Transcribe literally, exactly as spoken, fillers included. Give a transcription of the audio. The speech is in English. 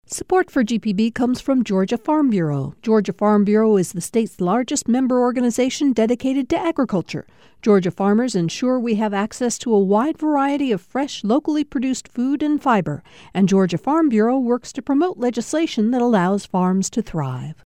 Support for G P B comes from Georgia Farm Bureau. Georgia Farm Bureau is the state's largest member organization dedicated to agriculture. Georgia farmers ensure we have access to a wide variety of fresh, locally produced food and fiber. And Georgia Farm Bureau works to promote legislation that allows farms to thrive.